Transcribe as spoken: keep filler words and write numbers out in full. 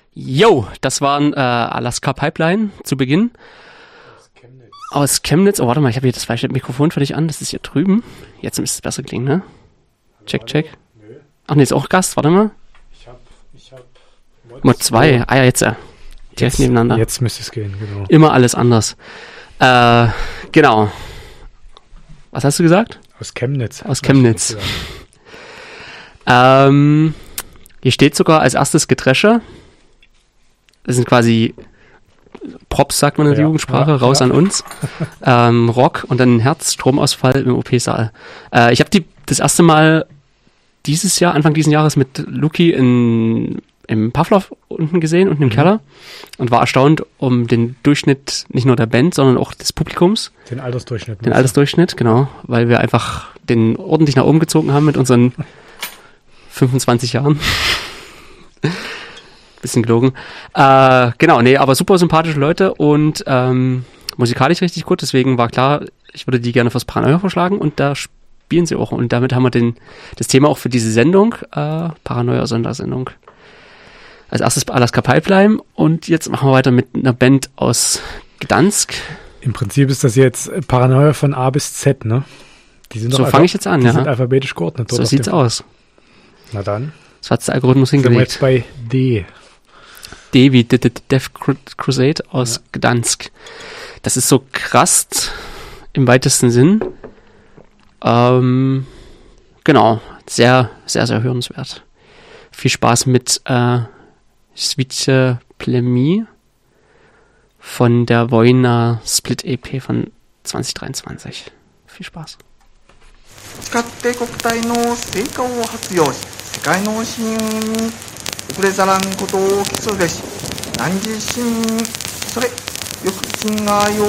Yo, das waren äh, Alaska Pipeline zu Beginn. Aus Chemnitz. Aus Chemnitz. Oh, warte mal, ich habe hier das falsche Mikrofon für dich an. Das ist hier drüben. Jetzt müsste es besser klingen, ne? Check, check. Nö. Ach nee, ist auch Gast. Warte mal. Ich hab, ich hab Mod zwei. Ah ja, jetzt ja. Direkt jetzt, nebeneinander. Jetzt müsste es gehen, genau. Immer alles anders. Äh, genau. Was hast du gesagt? Aus Chemnitz. Aus Chemnitz. Ähm, hier steht sogar als erstes Getresche. Das sind quasi Props, sagt man in der Ja, Jugendsprache, ja, raus ja. an uns. Ähm, Rock und dann Herz, Stromausfall im O P-Saal. Äh, ich habe die das erste Mal dieses Jahr, Anfang dieses Jahres mit Luki in, im Pavlov unten gesehen, unten im Mhm. Keller und war erstaunt um den Durchschnitt nicht nur der Band, sondern auch des Publikums. Den Altersdurchschnitt. Den Altersdurchschnitt, genau, weil wir einfach den ordentlich nach oben gezogen haben mit unseren fünfundzwanzig Jahren. Bisschen gelogen. Äh, genau, nee, aber super sympathische Leute und ähm, musikalisch richtig gut, deswegen war klar, ich würde die gerne fürs Paranoia vorschlagen und da spielen sie auch. Und damit haben wir den, das Thema auch für diese Sendung, äh, Paranoia-Sondersendung. Als erstes Alaska Pipeline und jetzt machen wir weiter mit einer Band aus Gdansk. Im Prinzip ist das jetzt Paranoia von A bis Z, ne? Die sind So doch fange ich jetzt an, die ja. sind alphabetisch geordnet. So dort auf sieht's dem- aus. Na dann. So hat's der Algorithmus Sind wir hingelegt. jetzt bei D. D wie The Death Crusade aus Gdansk. Das ist so krass im weitesten Sinn. Ähm, genau, sehr, sehr, sehr hörenswert. Viel Spaß mit äh, Svice Plemi von der Vojna Split E P von zwanzig dreiundzwanzig. Viel Spaß. 誓って国体の成果を発表し世界の信用に遅れざらんことを期すべし何時信それよく信愛を